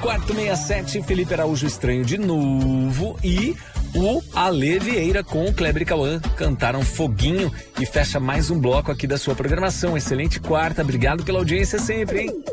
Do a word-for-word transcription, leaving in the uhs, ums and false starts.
quarto sessenta e sete, Felipe Araújo Estranho de novo e o Ale Vieira com o Kleber e Cauã cantaram Foguinho e fecha mais um bloco aqui da sua programação. Excelente quarta, obrigado pela audiência sempre, hein?